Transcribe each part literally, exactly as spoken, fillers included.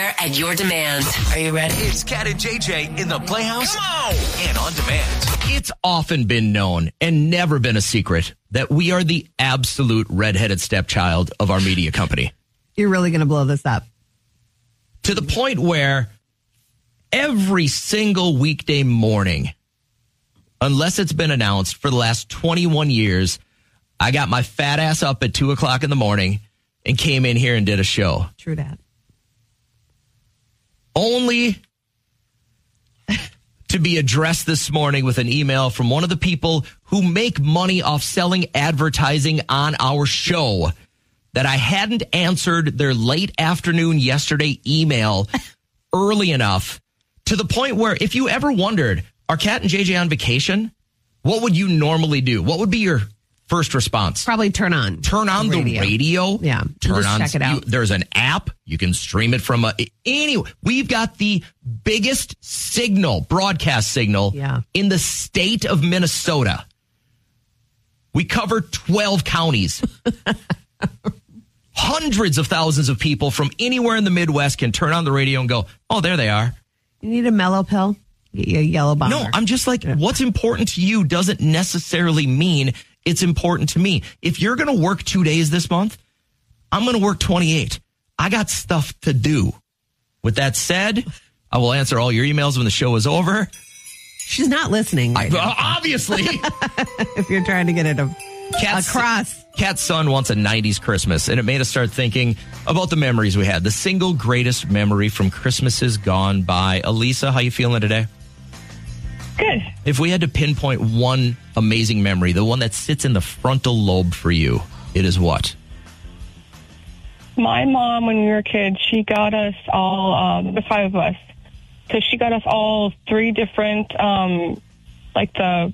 Anywhere at your demand. Are you ready? It's Cat and J J in the Playhouse. Come on! And on demand. It's often been known and never been a secret that we are the absolute redheaded stepchild of our media company. You're really going to blow this up. To the point where every single weekday morning, unless it's been announced for the last twenty-one years, I got my fat ass up at two o'clock in the morning and came in here and did a show. True that. Only to be addressed this morning with an email from one of the people who make money off selling advertising on our show that I hadn't answered their late afternoon yesterday email early enough to the point where if you ever wondered, are Cat and J J on vacation? What would you normally do? What would be your first response? Probably turn on. Turn on the radio. The radio. Yeah. Turn just on. Check it out. You, there's an app. You can stream it from a. Anyway, we've got the biggest signal, broadcast signal yeah. in the state of Minnesota. We cover twelve counties. Hundreds of thousands of people from anywhere in the Midwest can turn on the radio and go, oh, there they are. You need a mellow pill? Get you a yellow bomber. No, I'm just like, yeah. What's important to you doesn't necessarily mean it's important to me. If you're going to work two days this month, I'm going to work twenty-eight. I got stuff to do. With that said, I will answer all your emails when the show is over. She's not listening. Right I, obviously. If you're trying to get it a, Cat's, across. Cat's son wants a nineties Christmas, and it made us start thinking about the memories we had. The single greatest memory from Christmases gone by. Elisa, how you feeling today? Good. If we had to pinpoint one amazing memory, the one that sits in the frontal lobe for you, it is what? My mom, when we were kids, she got us all, um, the five of us, so she got us all three different, um, like the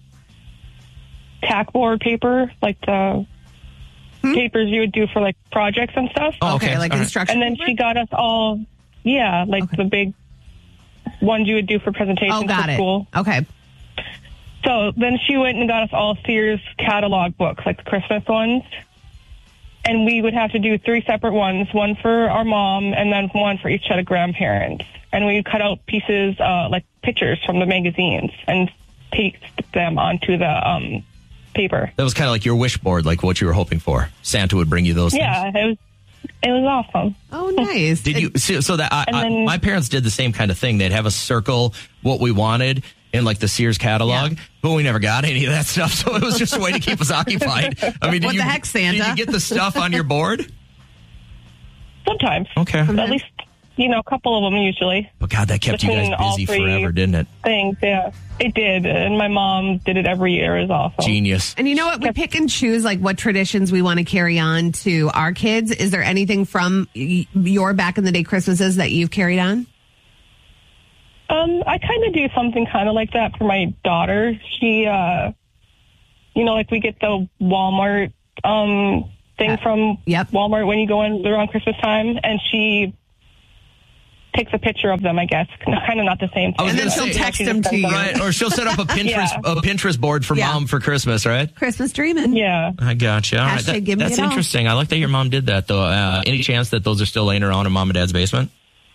tack board paper, like the hmm? papers you would do for like projects and stuff. Oh, okay, okay, like all instruction. And then paper? she got us all, yeah, like okay. the big ones you would do for presentations oh, got for it. school. Okay. So then she went and got us all Sears catalog books, like the Christmas ones. And we would have to do three separate ones, one for our mom and then one for each set of grandparents. And we would cut out pieces, uh, like pictures from the magazines and paste them onto the um, paper. That was kind of like your wish board, like what you were hoping for. Santa would bring you those yeah, things. Yeah, it was it was awesome. Oh, nice. Did you so, so that I, then, I, my parents did the same kind of thing. They'd have us circle what we wanted in like the Sears catalog, yeah. but we never got any of that stuff. So it was just a way to keep us occupied. I mean, did what you, the heck, Santa? Did you get the stuff on your board? Sometimes. Okay. At least, you know, a couple of them usually. But God, that kept Between you guys busy forever, didn't it? Things, yeah. It did. And my mom did it every year. It was awesome. Genius. And you know what? We pick and choose like what traditions we want to carry on to our kids. Is there anything from your back in the day Christmases that you've carried on? Um, I kind of do something kind of like that for my daughter. She, uh, you know, like we get the Walmart um, thing uh, from yep. Walmart when you go in around Christmas time, and she takes a picture of them, I guess. Kind of not the same thing. And then she'll say, text she them to you. Right, or she'll set up a Pinterest yeah. a Pinterest board for yeah. mom for Christmas, right? Christmas dreaming. Yeah. I gotcha. All right. Hashtag That, give me that's it all. interesting. I like that your mom did that, though. Uh, any chance that those are still laying around in mom and dad's basement?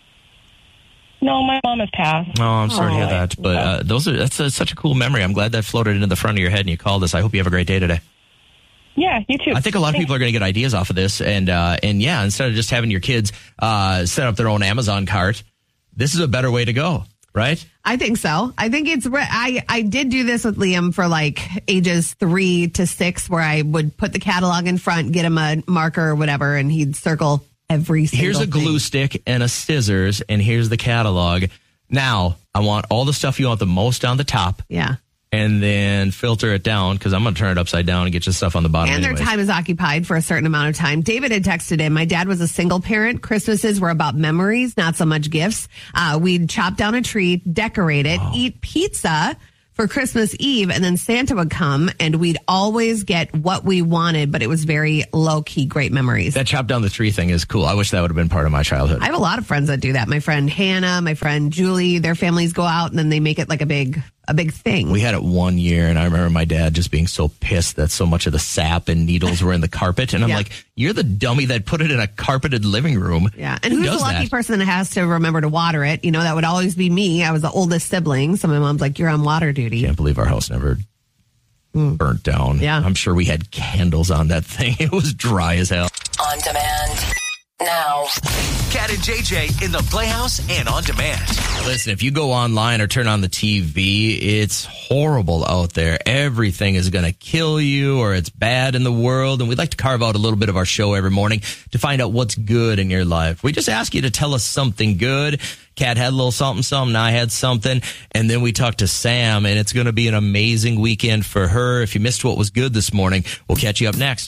No, my mom has passed. Oh, I'm sorry oh, to hear that. But uh, those are that's a, such a cool memory. I'm glad that floated into the front of your head and you called us. I hope you have a great day today. Yeah, you too. I think a lot of Thanks. people are going to get ideas off of this. And, uh, and yeah, instead of just having your kids uh, set up their own Amazon cart, this is a better way to go, right? I think so. I think it's, I, I did do this with Liam for like ages three to six where I would put the catalog in front, get him a marker or whatever, and he'd circle every single Here's a glue thing. stick and a scissors, and here's the catalog. Now, I want all the stuff you want the most on the top. Yeah. And then filter it down because I'm going to turn it upside down and get you stuff on the bottom. And anyways. their time is occupied for a certain amount of time. David had texted in, my dad was a single parent. Christmases were about memories, not so much gifts. Uh, we'd chop down a tree, decorate it, Wow. eat pizza for Christmas Eve, and then Santa would come and we'd always get what we wanted, but it was very low key, great memories. That chop down the tree thing is cool. I wish that would have been part of my childhood. I have a lot of friends that do that. My friend Hannah, my friend Julie, their families go out and then they make it like a big a big thing. We had it one year, and I remember my dad just being so pissed that so much of the sap and needles were in the carpet. And I'm Yeah. like, you're the dummy that put it in a carpeted living room. Yeah. And Who who's the does lucky that? person that has to remember to water it? You know, that would always be me. I was the oldest sibling. So my mom's like, you're on water duty. Can't believe our house never burnt down. Yeah. I'm sure we had candles on that thing. It was dry as hell. On demand. Now. Cat and J J in the Playhouse and on demand. Listen, if you go online or turn on the T V, it's horrible out there. Everything is going to kill you or it's bad in the world. And we'd like to carve out a little bit of our show every morning to find out what's good in your life. We just ask you to tell us something good. Kat had a little something, something. I had something. And then we talked to Sam, and it's going to be an amazing weekend for her. If you missed what was good this morning, we'll catch you up next.